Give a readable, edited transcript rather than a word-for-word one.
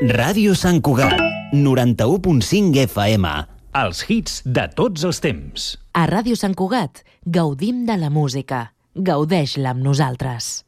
Ràdio Sant Cugat, 91.5 FM. Els hits de tots els temps. A Ràdio Sant Cugat gaudim de la música. Gaudeix-la amb nosaltres.